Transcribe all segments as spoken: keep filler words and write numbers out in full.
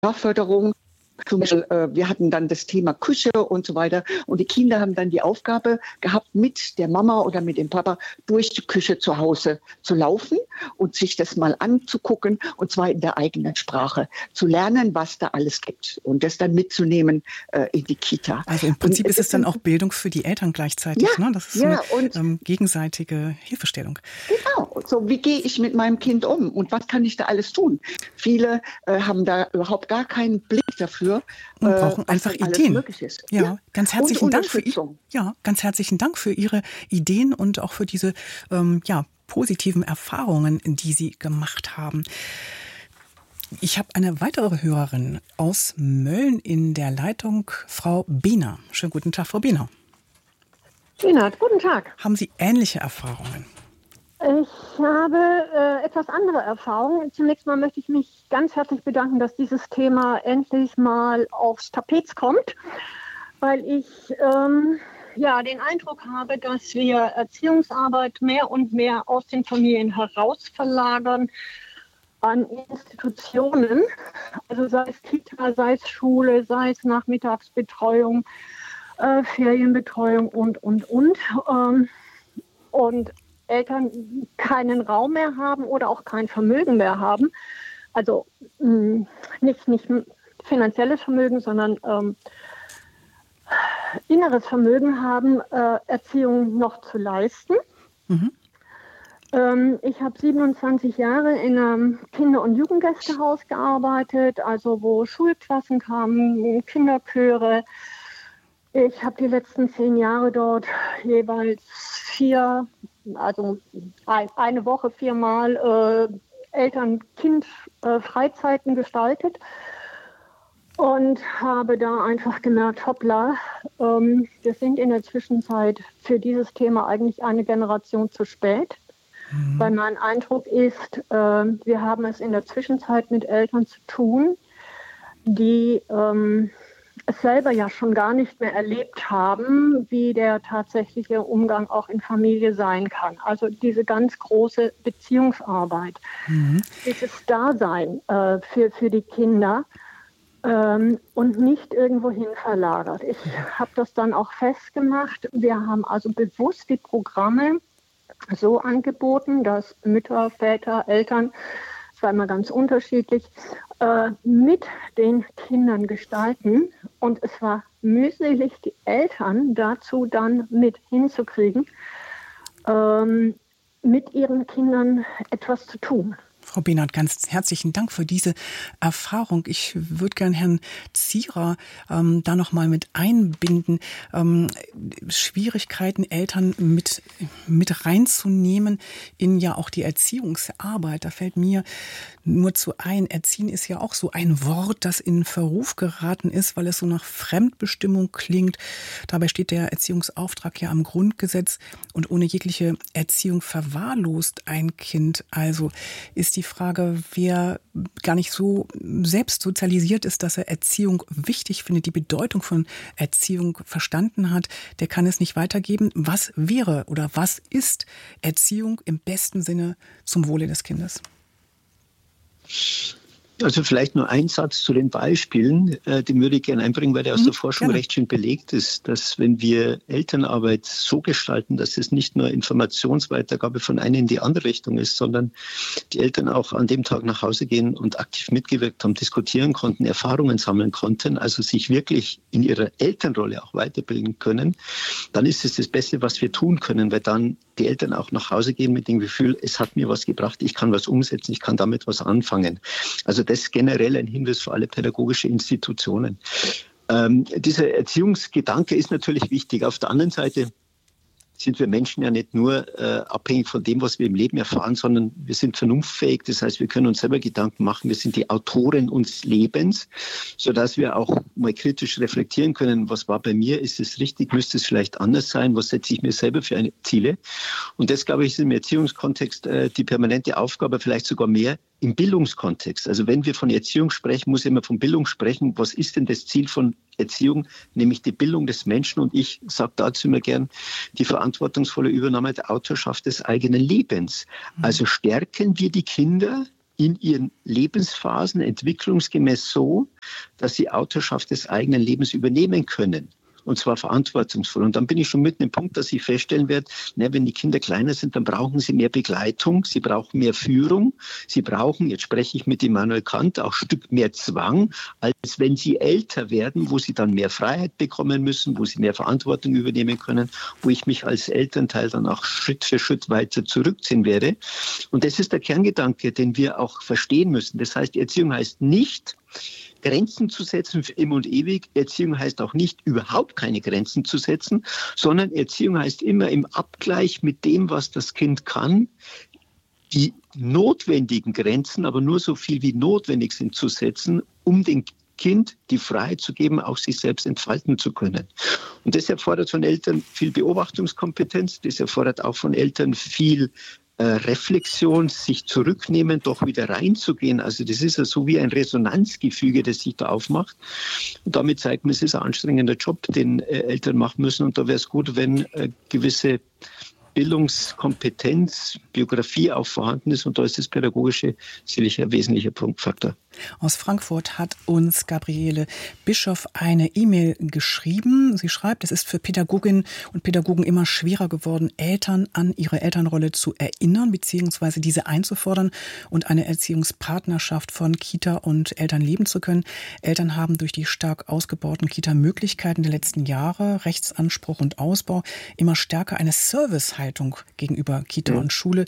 Sprachförderung. Zum Beispiel, äh, wir hatten dann das Thema Küche und so weiter. Und die Kinder haben dann die Aufgabe gehabt, mit der Mama oder mit dem Papa durch die Küche zu Hause zu laufen und sich das mal anzugucken, und zwar in der eigenen Sprache, zu lernen, was da alles gibt und das dann mitzunehmen äh, in die Kita. Also im Prinzip und, ist es dann auch Bildung für die Eltern gleichzeitig, ja, ne? Das ist ja, eine und ähm, gegenseitige Hilfestellung. Genau, so wie gehe ich mit meinem Kind um und was kann ich da alles tun? Viele äh, haben da überhaupt gar keinen Blick dafür, und äh, brauchen was einfach alles Ideen. möglich ist. Ja, Ja. ganz herzlichen und Dank für Unterstützung. ja, ganz herzlichen Dank für Ihre Ideen und auch für diese ähm, ja, positiven Erfahrungen, die Sie gemacht haben. Ich habe eine weitere Hörerin aus Mölln in der Leitung, Frau Behner. Schönen guten Tag, Frau Behner. Behner, guten Tag. Haben Sie ähnliche Erfahrungen? Ich habe äh, etwas andere Erfahrungen. Zunächst mal möchte ich mich ganz herzlich bedanken, dass dieses Thema endlich mal aufs Tapet kommt, weil ich ähm, ja den Eindruck habe, dass wir Erziehungsarbeit mehr und mehr aus den Familien heraus verlagern an Institutionen, also sei es Kita, sei es Schule, sei es Nachmittagsbetreuung, äh, Ferienbetreuung und, und, und. Ähm, und Eltern keinen Raum mehr haben oder auch kein Vermögen mehr haben. Also mh, nicht, nicht finanzielles Vermögen, sondern ähm, inneres Vermögen haben, äh, Erziehung noch zu leisten. Mhm. Ähm, ich habe siebenundzwanzig Jahre in einem Kinder- und Jugendgästehaus gearbeitet, also wo Schulklassen kamen, Kinderchöre. Ich habe die letzten zehn Jahre dort jeweils vier, also ein, eine Woche viermal äh, Eltern-Kind-Freizeiten äh, gestaltet und habe da einfach gemerkt, hoppla, ähm, wir sind in der Zwischenzeit für dieses Thema eigentlich eine Generation zu spät. Mhm. Weil mein Eindruck ist, äh, wir haben es in der Zwischenzeit mit Eltern zu tun, die ähm, es selber ja schon gar nicht mehr erlebt haben, wie der tatsächliche Umgang auch in Familie sein kann. Also diese ganz große Beziehungsarbeit, mhm. dieses Dasein äh, für, für die Kinder ähm, und nicht irgendwohin verlagert. Ich habe das dann auch festgemacht. Wir haben also bewusst die Programme so angeboten, dass Mütter, Väter, Eltern, es war immer ganz unterschiedlich, äh, mit den Kindern gestalten. Und es war mühselig, die Eltern dazu dann mit hinzukriegen, ähm, mit ihren Kindern etwas zu tun. Frau Behnert, ganz herzlichen Dank für diese Erfahrung. Ich würde gern Herrn Zierer ähm, da noch mal mit einbinden, ähm, Schwierigkeiten Eltern mit mit reinzunehmen in ja auch die Erziehungsarbeit. Da fällt mir nur zu ein, Erziehen ist ja auch so ein Wort, das in Verruf geraten ist, weil es so nach Fremdbestimmung klingt. Dabei steht der Erziehungsauftrag ja am Grundgesetz und ohne jegliche Erziehung verwahrlost ein Kind. Also ist die Frage, wer gar nicht so selbst sozialisiert ist, dass er Erziehung wichtig findet, die Bedeutung von Erziehung verstanden hat, der kann es nicht weitergeben. Was wäre oder was ist Erziehung im besten Sinne zum Wohle des Kindes? Also vielleicht nur ein Satz zu den Beispielen, äh, den würde ich gerne einbringen, weil der aus der Forschung gerne. recht schön belegt ist, dass wenn wir Elternarbeit so gestalten, dass es nicht nur Informationsweitergabe von einer in die andere Richtung ist, sondern die Eltern auch an dem Tag nach Hause gehen und aktiv mitgewirkt haben, diskutieren konnten, Erfahrungen sammeln konnten, also sich wirklich in ihrer Elternrolle auch weiterbilden können, dann ist es das Beste, was wir tun können, weil dann die Eltern auch nach Hause gehen mit dem Gefühl, es hat mir was gebracht, ich kann was umsetzen, ich kann damit was anfangen. Also das ist generell ein Hinweis für alle pädagogische Institutionen. Ähm, dieser Erziehungsgedanke ist natürlich wichtig. Auf der anderen Seite sind wir Menschen ja nicht nur äh, abhängig von dem, was wir im Leben erfahren, sondern wir sind vernunftfähig. Das heißt, wir können uns selber Gedanken machen. Wir sind die Autoren unseres Lebens, sodass wir auch mal kritisch reflektieren können, was war bei mir, ist es richtig, müsste es vielleicht anders sein, was setze ich mir selber für eine Ziele. Und das, glaube ich, ist im Erziehungskontext äh, die permanente Aufgabe, vielleicht sogar mehr im Bildungskontext. Also wenn wir von Erziehung sprechen, muss ich immer von Bildung sprechen. Was ist denn das Ziel von Erziehung? Nämlich die Bildung des Menschen. Und ich sage dazu immer gern, die verantwortungsvolle Übernahme der Autorschaft des eigenen Lebens. Also stärken wir die Kinder in ihren Lebensphasen entwicklungsgemäß so, dass sie Autorschaft des eigenen Lebens übernehmen können. Und zwar verantwortungsvoll. Und dann bin ich schon mitten im Punkt, dass ich feststellen werde, ne, wenn die Kinder kleiner sind, dann brauchen sie mehr Begleitung, sie brauchen mehr Führung, sie brauchen, jetzt spreche ich mit Immanuel Kant, auch ein Stück mehr Zwang, als wenn sie älter werden, wo sie dann mehr Freiheit bekommen müssen, wo sie mehr Verantwortung übernehmen können, wo ich mich als Elternteil dann auch Schritt für Schritt weiter zurückziehen werde. Und das ist der Kerngedanke, den wir auch verstehen müssen. Das heißt, Erziehung heißt nicht, Grenzen zu setzen für immer und ewig. Erziehung heißt auch nicht, überhaupt keine Grenzen zu setzen, sondern Erziehung heißt immer im Abgleich mit dem, was das Kind kann, die notwendigen Grenzen, aber nur so viel wie notwendig sind, zu setzen, um dem Kind die Freiheit zu geben, auch sich selbst entfalten zu können. Und das erfordert von Eltern viel Beobachtungskompetenz, das erfordert auch von Eltern viel Reflexion, sich zurücknehmen, doch wieder reinzugehen. Also das ist ja so wie ein Resonanzgefüge, das sich da aufmacht. Und damit zeigt man, es ist ein anstrengender Job, den Eltern machen müssen. Und da wäre es gut, wenn gewisse Bildungskompetenz, Biografie auch vorhanden ist. Und da ist das Pädagogische sicherlich ein wesentlicher Punktfaktor. Aus Frankfurt hat uns Gabriele Bischoff eine E-Mail geschrieben. Sie schreibt, es ist für Pädagoginnen und Pädagogen immer schwerer geworden, Eltern an ihre Elternrolle zu erinnern bzw. diese einzufordern und eine Erziehungspartnerschaft von Kita und Eltern leben zu können. Eltern haben durch die stark ausgebauten Kita-Möglichkeiten der letzten Jahre, Rechtsanspruch und Ausbau, immer stärker eine Servicehaltung gegenüber Kita und Schule.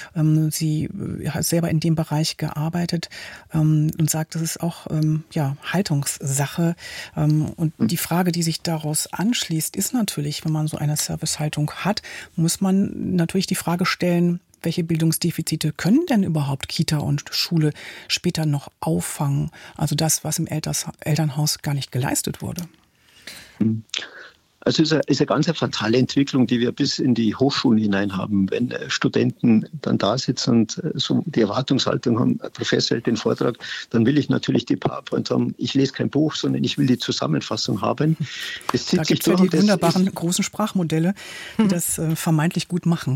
Sie hat selber in dem Bereich gearbeitet und sagt, das ist auch ähm, ja, Haltungssache. Ähm, und die Frage, die sich daraus anschließt, ist natürlich, wenn man so eine Servicehaltung hat, muss man natürlich die Frage stellen, welche Bildungsdefizite können denn überhaupt Kita und Schule später noch auffangen? Also das, was im Elters- Elternhaus gar nicht geleistet wurde. Mhm. Also es ist eine, ist eine ganz eine fatale Entwicklung, die wir bis in die Hochschulen hinein haben. Wenn Studenten dann da sitzen und so die Erwartungshaltung haben, ein Professor hält den Vortrag, dann will ich natürlich die PowerPoint haben. Ich lese kein Buch, sondern ich will die Zusammenfassung haben. Es zieht da gibt es ja die wunderbaren ist, großen Sprachmodelle, die das äh, vermeintlich gut machen.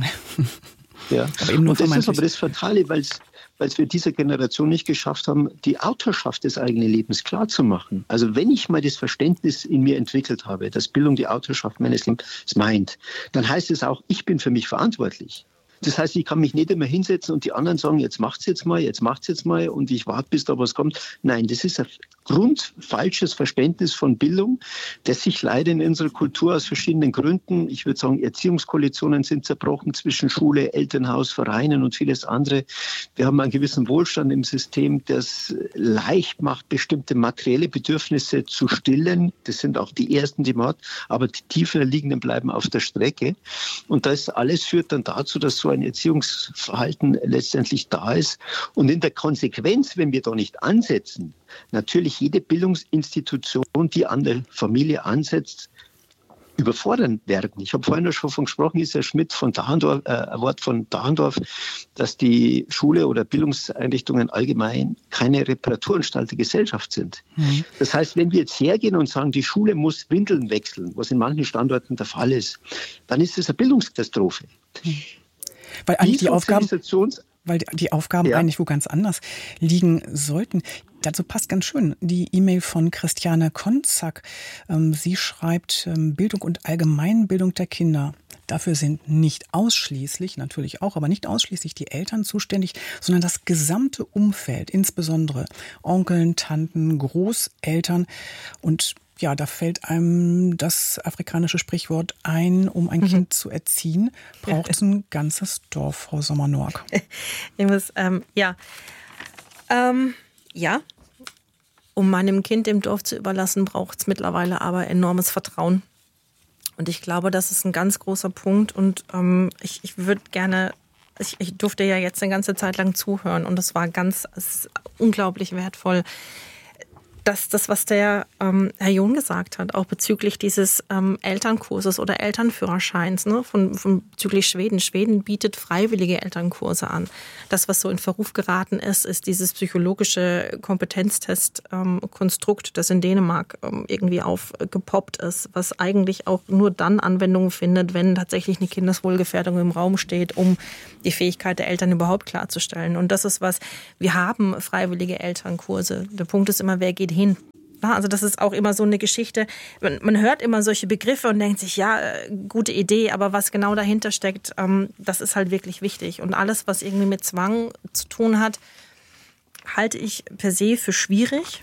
Ja, aber eben nur und das ist aber das Fatale, weil es weil es wir dieser Generation nicht geschafft haben, die Autorschaft des eigenen Lebens klarzumachen. Also wenn ich mal das Verständnis in mir entwickelt habe, dass Bildung die Autorschaft meines Lebens meint, dann heißt es auch, ich bin für mich verantwortlich. Das heißt, ich kann mich nicht immer hinsetzen und die anderen sagen, jetzt macht's jetzt mal, jetzt macht's jetzt mal und ich warte, bis da was kommt. Nein, das ist ein grundfalsches Verständnis von Bildung, das sich leider in unserer Kultur aus verschiedenen Gründen, ich würde sagen, Erziehungskoalitionen sind zerbrochen zwischen Schule, Elternhaus, Vereinen und vieles andere. Wir haben einen gewissen Wohlstand im System, das leicht macht, bestimmte materielle Bedürfnisse zu stillen. Das sind auch die ersten, die man hat, aber die tiefer liegenden bleiben auf der Strecke. Und das alles führt dann dazu, dass so ein Erziehungsverhalten letztendlich da ist. Und in der Konsequenz, wenn wir da nicht ansetzen, natürlich jede Bildungsinstitution, die an der Familie ansetzt, überfordern werden. Ich habe vorhin schon davon gesprochen, ist Herr Schmidt von Dahrendorf, äh, ein Wort von Dahrendorf, dass die Schule oder Bildungseinrichtungen allgemein keine Reparaturanstalt der Gesellschaft sind. Mhm. Das heißt, wenn wir jetzt hergehen und sagen, die Schule muss Windeln wechseln, was in manchen Standorten der Fall ist, dann ist das eine Bildungskatastrophe. Mhm. Weil eigentlich die, die Aufgaben, weil die Aufgaben ja. eigentlich wo ganz anders liegen sollten. Dazu passt ganz schön die E-Mail von Christiane Konzak. Sie schreibt, Bildung und Allgemeinbildung der Kinder. Dafür sind nicht ausschließlich, natürlich auch, aber nicht ausschließlich die Eltern zuständig, sondern das gesamte Umfeld, insbesondere Onkeln, Tanten, Großeltern. Und ja, da fällt einem das afrikanische Sprichwort ein, um ein mhm. Kind zu erziehen, braucht es ein ganzes Dorf, Frau Sommer-Noack. Ich muss, ähm, ja, ähm, ja, um meinem Kind im Dorf zu überlassen, braucht es mittlerweile aber enormes Vertrauen. Und ich glaube, das ist ein ganz großer Punkt. Und ähm, ich, ich würde gerne, ich, ich durfte ja jetzt eine ganze Zeit lang zuhören und das war ganz, es ist unglaublich wertvoll. dass das, was der ähm, Herr John gesagt hat, auch bezüglich dieses ähm, Elternkurses oder Elternführerscheins, ne, von, von bezüglich Schweden. Schweden bietet freiwillige Elternkurse an. Das, was so in Verruf geraten ist, ist dieses psychologische Kompetenztest-Konstrukt, ähm, das in Dänemark ähm, irgendwie aufgepoppt ist, was eigentlich auch nur dann Anwendung findet, wenn tatsächlich eine Kindeswohlgefährdung im Raum steht, um die Fähigkeit der Eltern überhaupt klarzustellen. Und das ist was, wir haben freiwillige Elternkurse. Der Punkt ist immer, wer geht hin? Ja, also das ist auch immer so eine Geschichte. Man, man hört immer solche Begriffe und denkt sich, ja, gute Idee, aber was genau dahinter steckt, ähm, das ist halt wirklich wichtig. Und alles, was irgendwie mit Zwang zu tun hat, halte ich per se für schwierig.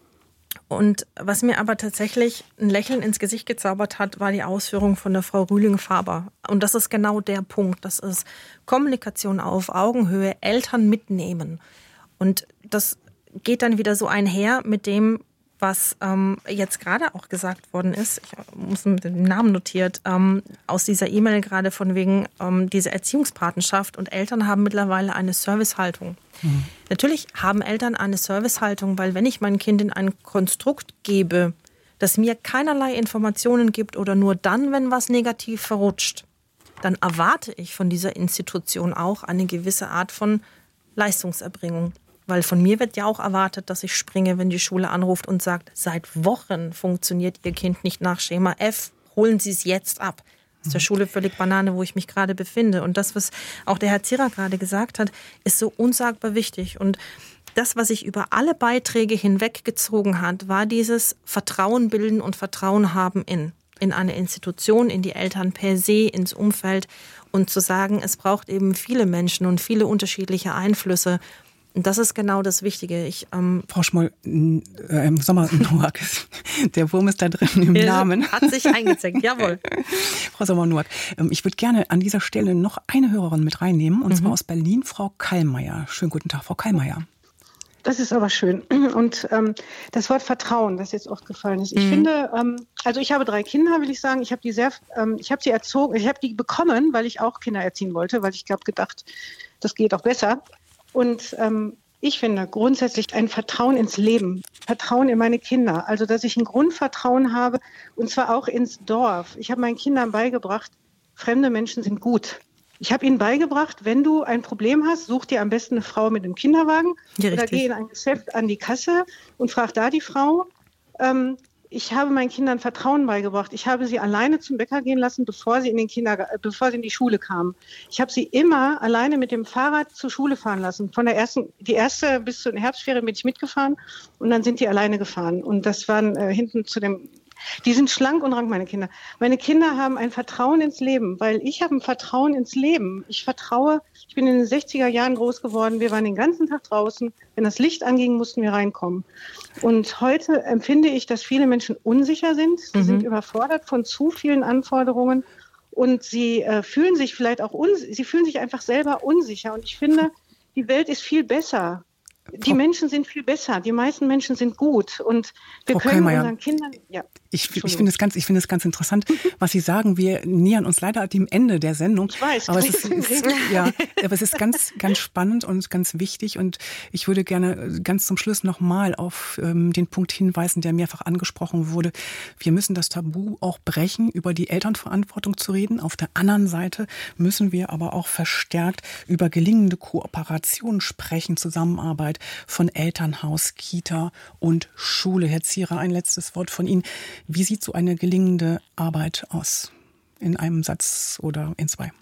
Und was mir aber tatsächlich ein Lächeln ins Gesicht gezaubert hat, war die Ausführung von der Frau Rühling-Faber. Und das ist genau der Punkt. Das ist Kommunikation auf Augenhöhe, Eltern mitnehmen. Und das geht dann wieder so einher mit dem, was ähm, jetzt gerade auch gesagt worden ist. Ich muss mit dem Namen notiert, ähm, aus dieser E-Mail gerade von wegen ähm, dieser Erziehungspatenschaft. Und Eltern haben mittlerweile eine Servicehaltung. Mhm. Natürlich haben Eltern eine Servicehaltung, weil wenn ich mein Kind in ein Konstrukt gebe, das mir keinerlei Informationen gibt oder nur dann, wenn was negativ verrutscht, dann erwarte ich von dieser Institution auch eine gewisse Art von Leistungserbringung. Weil von mir wird ja auch erwartet, dass ich springe, wenn die Schule anruft und sagt, seit Wochen funktioniert Ihr Kind nicht nach Schema F, holen Sie es jetzt ab. Das ist der Schule völlig Banane, wo ich mich gerade befinde. Und das, was auch der Herr Zierer gerade gesagt hat, ist so unsagbar wichtig. Und das, was sich über alle Beiträge hinweggezogen hat, war dieses Vertrauen bilden und Vertrauen haben in, in eine Institution, in die Eltern per se, ins Umfeld. Und zu sagen, es braucht eben viele Menschen und viele unterschiedliche Einflüsse. Und das ist genau das Wichtige. Ich, ähm Frau Schmoll, äh, Sommer-Noack, der Wurm ist da drin im Namen. Hat sich eingezeckt, jawohl. Frau Sommer-Noack, ähm, ich würde gerne an dieser Stelle noch eine Hörerin mit reinnehmen, und mhm. zwar aus Berlin, Frau Kallmeier. Schönen guten Tag, Frau Kallmeier. Das ist aber schön. Und ähm, das Wort Vertrauen, das jetzt oft gefallen ist. Ich mhm. finde, ähm, also ich habe drei Kinder, will ich sagen. Ich habe die sehr, ähm, ich habe sie erzogen, ich habe die bekommen, weil ich auch Kinder erziehen wollte, weil ich glaube gedacht, das geht auch besser. Und ähm, ich finde grundsätzlich ein Vertrauen ins Leben, Vertrauen in meine Kinder. Also, dass ich ein Grundvertrauen habe, und zwar auch ins Dorf. Ich habe meinen Kindern beigebracht, fremde Menschen sind gut. Ich habe ihnen beigebracht, wenn du ein Problem hast, such dir am besten eine Frau mit einem Kinderwagen ja, oder geh in ein Geschäft an die Kasse und frag da die Frau. Ähm, Ich habe meinen Kindern Vertrauen beigebracht. Ich habe sie alleine zum Bäcker gehen lassen, bevor sie in den Kinder, bevor sie in die Schule kamen. Ich habe sie immer alleine mit dem Fahrrad zur Schule fahren lassen. Von der ersten, die erste bis zur Herbstferien bin ich mitgefahren und dann sind die alleine gefahren. Und das waren äh, hinten zu dem, die sind schlank und rank, meine Kinder. Meine Kinder haben ein Vertrauen ins Leben, weil ich habe ein Vertrauen ins Leben. Ich vertraue, ich bin in den sechziger Jahren groß geworden. Wir waren den ganzen Tag draußen. Wenn das Licht anging, mussten wir reinkommen. Und heute empfinde ich, dass viele Menschen unsicher sind. Sie mhm. sind überfordert von zu vielen Anforderungen und sie äh, fühlen sich vielleicht auch, uns- sie fühlen sich einfach selber unsicher. Und ich finde, die Welt ist viel besser. Die Menschen sind viel besser. Die meisten Menschen sind gut. Und wir Frau können Kallmeier, unseren Kindern... Ja, ich ich finde es ganz, ich finde es ganz interessant, was Sie sagen. Wir nähern uns leider dem Ende der Sendung. Ich weiß. Aber es ist, ist, ja, aber es ist ganz, ganz spannend und ganz wichtig. Und ich würde gerne ganz zum Schluss nochmal auf ähm, den Punkt hinweisen, der mehrfach angesprochen wurde. Wir müssen das Tabu auch brechen, über die Elternverantwortung zu reden. Auf der anderen Seite müssen wir aber auch verstärkt über gelingende Kooperation sprechen, Zusammenarbeit von Elternhaus, Kita und Schule. Herr Zierer, ein letztes Wort von Ihnen. Wie sieht so eine gelingende Arbeit aus? In einem Satz oder in zwei?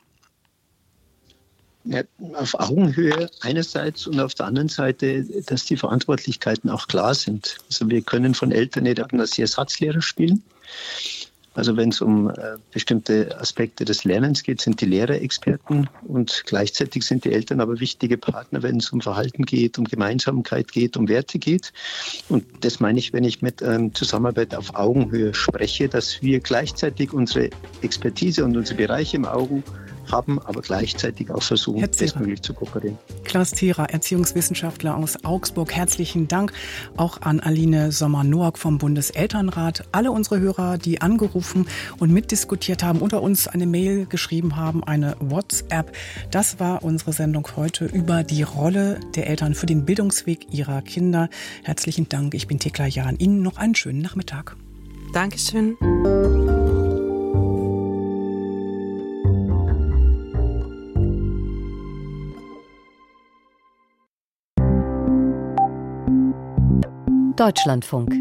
Ja, auf Augenhöhe einerseits und auf der anderen Seite, dass die Verantwortlichkeiten auch klar sind. Also wir können von Eltern nicht als Ersatzlehrer spielen. Also wenn es um äh, bestimmte Aspekte des Lernens geht, sind die Lehrer Experten und gleichzeitig sind die Eltern aber wichtige Partner, wenn es um Verhalten geht, um Gemeinsamkeit geht, um Werte geht. Und das meine ich, wenn ich mit ähm, Zusammenarbeit auf Augenhöhe spreche, dass wir gleichzeitig unsere Expertise und unsere Bereiche im Augen haben, aber gleichzeitig auch versuchen, bestmöglich zu kooperieren. Klaus Thierer, Erziehungswissenschaftler aus Augsburg, herzlichen Dank. Auch an Aline Sommer-Noack vom Bundeselternrat. Alle unsere Hörer, die angerufen und mitdiskutiert haben, unter uns eine Mail geschrieben haben, eine WhatsApp. Das war unsere Sendung heute über die Rolle der Eltern für den Bildungsweg ihrer Kinder. Herzlichen Dank. Ich bin Thekla Jahn. Ihnen noch einen schönen Nachmittag. Dankeschön. Deutschlandfunk.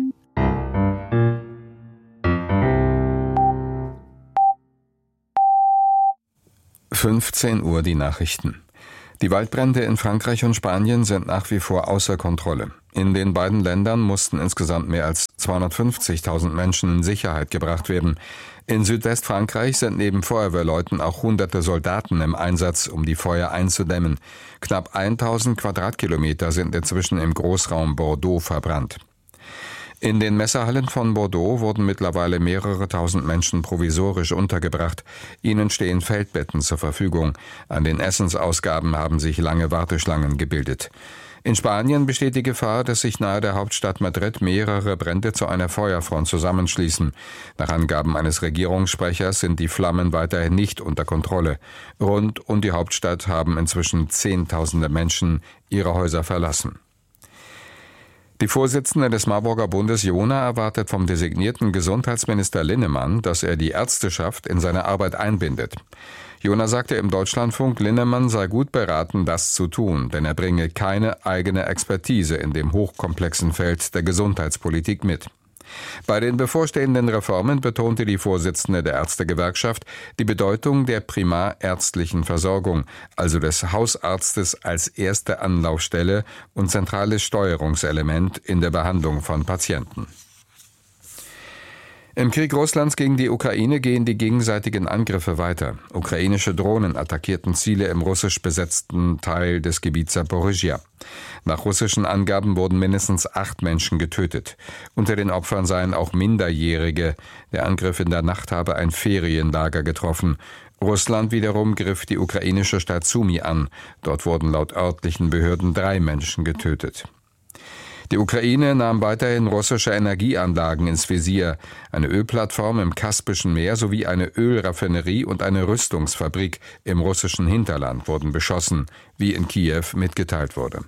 fünfzehn Uhr die Nachrichten. Die Waldbrände in Frankreich und Spanien sind nach wie vor außer Kontrolle. In den beiden Ländern mussten insgesamt mehr als zweihundertfünfzigtausend Menschen in Sicherheit gebracht werden. In Südwestfrankreich sind neben Feuerwehrleuten auch hunderte Soldaten im Einsatz, um die Feuer einzudämmen. Knapp tausend Quadratkilometer sind inzwischen im Großraum Bordeaux verbrannt. In den Messehallen von Bordeaux wurden mittlerweile mehrere tausend Menschen provisorisch untergebracht. Ihnen stehen Feldbetten zur Verfügung. An den Essensausgaben haben sich lange Warteschlangen gebildet. In Spanien besteht die Gefahr, dass sich nahe der Hauptstadt Madrid mehrere Brände zu einer Feuerfront zusammenschließen. Nach Angaben eines Regierungssprechers sind die Flammen weiterhin nicht unter Kontrolle. Rund um die Hauptstadt haben inzwischen Zehntausende Menschen ihre Häuser verlassen. Die Vorsitzende des Marburger Bundes Jona erwartet vom designierten Gesundheitsminister Linnemann, dass er die Ärzteschaft in seine Arbeit einbindet. Jona sagte im Deutschlandfunk, Linnemann sei gut beraten, das zu tun, denn er bringe keine eigene Expertise in dem hochkomplexen Feld der Gesundheitspolitik mit. Bei den bevorstehenden Reformen betonte die Vorsitzende der Ärztegewerkschaft die Bedeutung der primarärztlichen Versorgung, also des Hausarztes als erste Anlaufstelle und zentrales Steuerungselement in der Behandlung von Patienten. Im Krieg Russlands gegen die Ukraine gehen die gegenseitigen Angriffe weiter. Ukrainische Drohnen attackierten Ziele im russisch besetzten Teil des Gebiets Saporischschja. Nach russischen Angaben wurden mindestens acht Menschen getötet. Unter den Opfern seien auch Minderjährige. Der Angriff in der Nacht habe ein Ferienlager getroffen. Russland wiederum griff die ukrainische Stadt Sumy an. Dort wurden laut örtlichen Behörden drei Menschen getötet. Die Ukraine nahm weiterhin russische Energieanlagen ins Visier. Eine Ölplattform im Kaspischen Meer sowie eine Ölraffinerie und eine Rüstungsfabrik im russischen Hinterland wurden beschossen, wie in Kiew mitgeteilt wurde.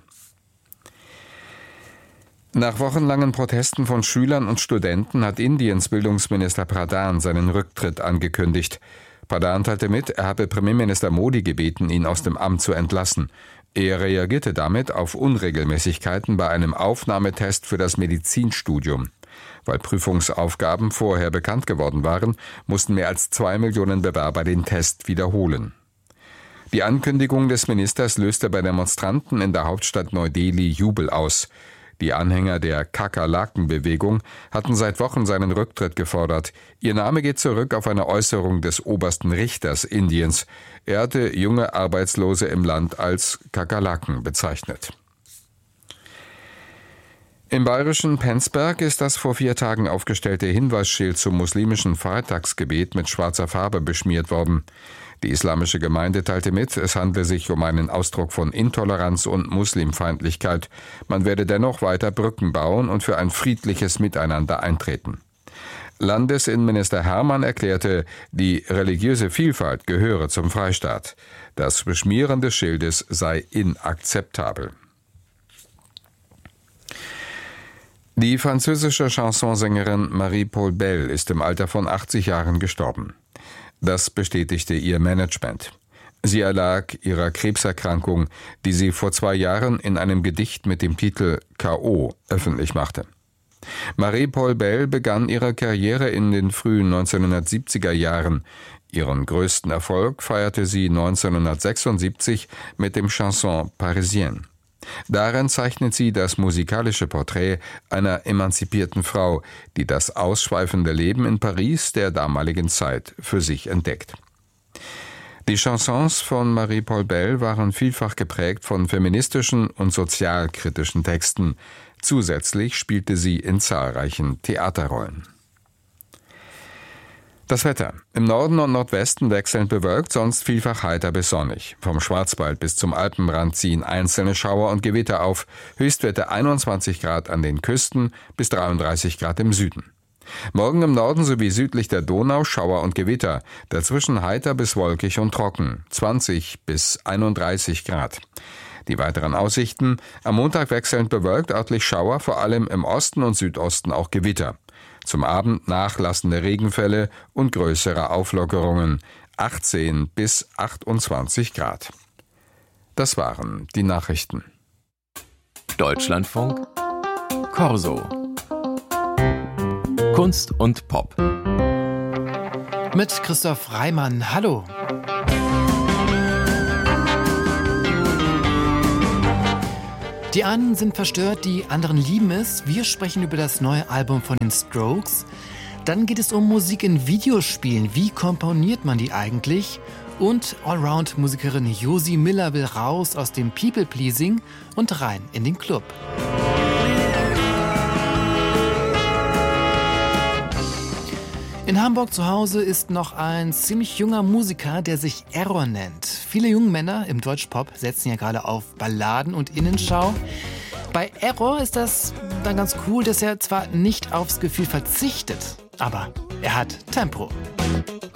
Nach wochenlangen Protesten von Schülern und Studenten hat Indiens Bildungsminister Pradhan seinen Rücktritt angekündigt. Pradhan teilte mit, er habe Premierminister Modi gebeten, ihn aus dem Amt zu entlassen. Er reagierte damit auf Unregelmäßigkeiten bei einem Aufnahmetest für das Medizinstudium. Weil Prüfungsaufgaben vorher bekannt geworden waren, mussten mehr als zwei Millionen Bewerber den Test wiederholen. Die Ankündigung des Ministers löste bei Demonstranten in der Hauptstadt Neu-Delhi Jubel aus. Die Anhänger der Kakerlaken-Bewegung hatten seit Wochen seinen Rücktritt gefordert. Ihr Name geht zurück auf eine Äußerung des obersten Richters Indiens. Er hatte junge Arbeitslose im Land als Kakerlaken bezeichnet. Im bayerischen Penzberg ist das vor vier Tagen aufgestellte Hinweisschild zum muslimischen Freitagsgebet mit schwarzer Farbe beschmiert worden. Die islamische Gemeinde teilte mit, es handle sich um einen Ausdruck von Intoleranz und Muslimfeindlichkeit. Man werde dennoch weiter Brücken bauen und für ein friedliches Miteinander eintreten. Landesinnenminister Hermann erklärte, die religiöse Vielfalt gehöre zum Freistaat. Das Beschmieren des Schildes sei inakzeptabel. Die französische Chansonsängerin Marie-Paul Bell ist im Alter von achtzig Jahren gestorben. Das bestätigte ihr Management. Sie erlag ihrer Krebserkrankung, die sie vor zwei Jahren in einem Gedicht mit dem Titel K O öffentlich machte. Marie-Paul Bell begann ihre Karriere in den frühen neunzehnhundertsiebziger Jahren. Ihren größten Erfolg feierte sie neunzehnhundertsechsundsiebzig mit dem Chanson Parisienne. Darin zeichnet sie das musikalische Porträt einer emanzipierten Frau, die das ausschweifende Leben in Paris der damaligen Zeit für sich entdeckt. Die Chansons von Marie-Paul Bell waren vielfach geprägt von feministischen und sozialkritischen Texten. Zusätzlich spielte sie in zahlreichen Theaterrollen. Das Wetter. Im Norden und Nordwesten wechselnd bewölkt, sonst vielfach heiter bis sonnig. Vom Schwarzwald bis zum Alpenrand ziehen einzelne Schauer und Gewitter auf. Höchstwerte einundzwanzig Grad an den Küsten bis dreiunddreißig Grad im Süden. Morgen im Norden sowie südlich der Donau Schauer und Gewitter. Dazwischen heiter bis wolkig und trocken. zwanzig bis einunddreißig Grad. Die weiteren Aussichten. Am Montag wechselnd bewölkt, örtlich Schauer, vor allem im Osten und Südosten auch Gewitter. Zum Abend nachlassende Regenfälle und größere Auflockerungen, achtzehn bis achtundzwanzig Grad. Das waren die Nachrichten. Deutschlandfunk Corso. Kunst und Pop. Mit Christoph Reimann. Hallo. Die einen sind verstört, die anderen lieben es. Wir sprechen über das neue Album von den Strokes. Dann geht es um Musik in Videospielen. Wie komponiert man die eigentlich? Und Allround-Musikerin Josie Miller will raus aus dem People-Pleasing und rein in den Club. In Hamburg zu Hause ist noch ein ziemlich junger Musiker, der sich Error nennt. Viele junge Männer im Deutschpop setzen ja gerade auf Balladen und Innenschau. Bei Error ist das dann ganz cool, dass er zwar nicht aufs Gefühl verzichtet, aber er hat Tempo.